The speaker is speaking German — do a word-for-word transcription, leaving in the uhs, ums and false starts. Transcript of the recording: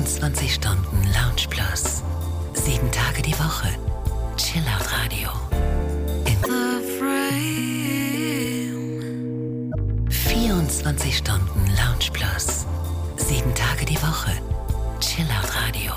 vierundzwanzig Stunden Lounge Plus. Sieben Tage die Woche. Chillout Radio. In vierundzwanzig Stunden Lounge Plus. Sieben Tage die Woche. Chillout Radio.